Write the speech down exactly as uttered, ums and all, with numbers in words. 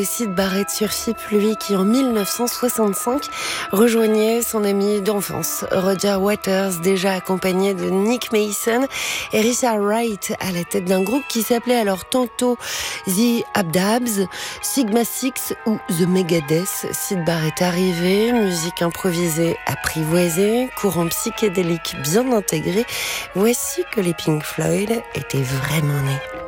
Syd Barrett sur F I P, lui qui en mille neuf cent soixante-cinq rejoignait son ami d'enfance Roger Waters, déjà accompagné de Nick Mason et Richard Wright à la tête d'un groupe qui s'appelait alors tantôt The Abdabs, Sigma Six ou The Megadeth. Syd Barrett arrivé, musique improvisée apprivoisée, courant psychédélique bien intégré. Voici que les Pink Floyd étaient vraiment nés.